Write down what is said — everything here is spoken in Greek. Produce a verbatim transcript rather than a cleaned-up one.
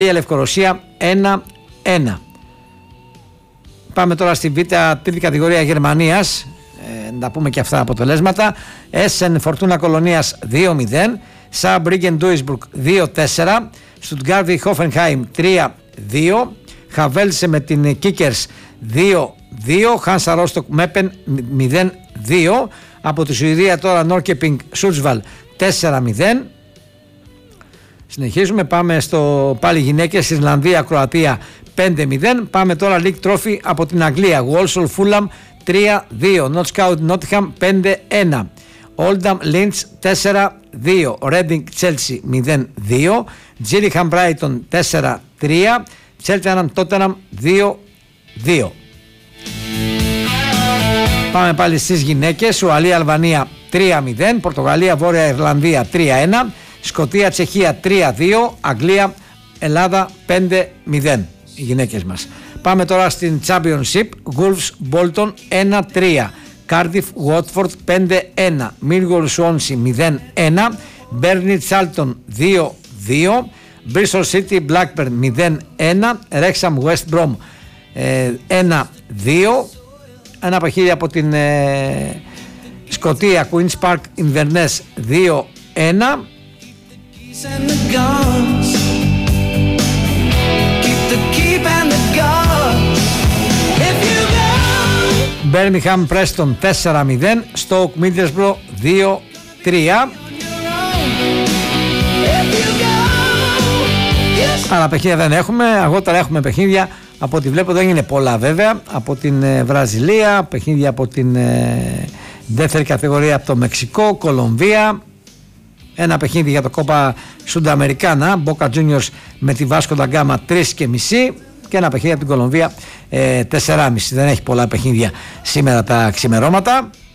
η Λευκορωσία ένα ένα. Πάμε τώρα στη Β' τρίτη κατηγορία Γερμανίας, ε, να πούμε και αυτά τα αποτελέσματα. Essen Φορτούνα Κολονίας δύο μηδέν, Saarbrücken Duisburg δύο τέσσερα, Stuttgart Hoffenheim τρία δύο, Χαβέλσε με την Kickers δύο δύο, Hansa Rostock Meppen μηδέν δύο. Από τη Σουηδία τώρα Norrköping Sundsvall τέσσερα μηδέν. Συνεχίζουμε, πάμε στο πάλι γυναίκες, Ισλανδία Κροατία πέντε μηδέν. Πάμε τώρα League Trophy από την Αγγλία, Walsall Fulham τρία δύο, Notts County Nottingham πέντε ένα, Oldham Lynch τέσσερα δύο, Reading Chelsea μηδέν δύο, Gillingham Brighton τέσσερα τρία, Cheltenham Tottenham δύο δύο. Πάμε πάλι στις γυναίκες, Ουαλία Αλβανία τρία μηδέν, Πορτογαλία Βόρεια Ιρλανδία τρία ένα, Σκωτία Τσεχία τρία δύο, Αγγλία Ελλάδα πέντε μηδέν οι γυναίκες μας. Πάμε τώρα στην Championship, Wolves Bolton ένα τρία, Cardiff Watford πέντε ένα, Millwall Swansea μηδέν ένα, Burnley Charlton δύο δύο, Bristol City Blackburn μηδέν ένα, Wrexham West Brom ένα δύο. Ένα παιχνίδι από την ε, Σκωτία, Queen's Park Inverness δύο ένα. Birmingham Preston τέσσερα μηδέν, Stoke Middlesbrough δύο τρία. Άλλα παιχνίδια δεν έχουμε, αργότερα έχουμε παιχνίδια. Από ό,τι βλέπω δεν είναι πολλά βέβαια. Από την ε, Βραζιλία, παιχνίδια από την ε, δεύτερη κατηγορία από το Μεξικό, Κολομβία. Ένα παιχνίδι για το Κόπα Σουνταμερικάνα, Boca Juniors με τη Βάσκο ντα Γκάμα τρία και μισή. Και ένα παιχνίδι από την Κολομβία ε, τέσσερα και μισή. Δεν έχει πολλά παιχνίδια σήμερα τα ξημερώματα.